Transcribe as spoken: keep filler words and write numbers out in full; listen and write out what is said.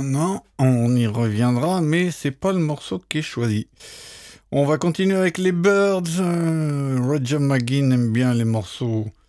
Non, on y reviendra, mais c'est pas le morceau qui est choisi. On va continuer avec les Birds. Euh, Roger McGuinn aime bien les morceaux